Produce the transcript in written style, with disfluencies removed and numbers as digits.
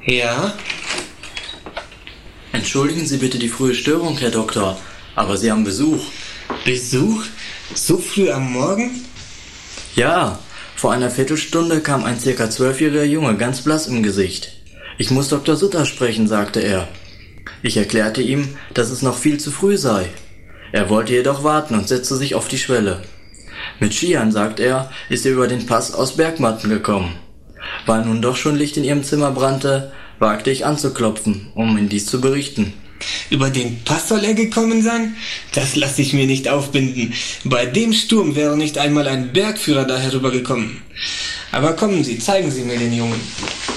Ja? Entschuldigen Sie bitte die frühe Störung, Herr Doktor, aber Sie haben Besuch. Besuch? So früh am Morgen? Ja, vor einer Viertelstunde kam ein ca. 12-jähriger Junge, ganz blass im Gesicht. Ich muss Dr. Sutter sprechen, sagte er. Ich erklärte ihm, dass es noch viel zu früh sei. Er wollte jedoch warten und setzte sich auf die Schwelle. Mit Skiern, sagt er, ist er über den Pass aus Bergmatten gekommen. Weil nun doch schon Licht in ihrem Zimmer brannte, wagte ich anzuklopfen, um ihm dies zu berichten. Über den Pass soll er gekommen sein? Das lasse ich mir nicht aufbinden. Bei dem Sturm wäre nicht einmal ein Bergführer da herübergekommen. Aber kommen Sie, zeigen Sie mir den Jungen.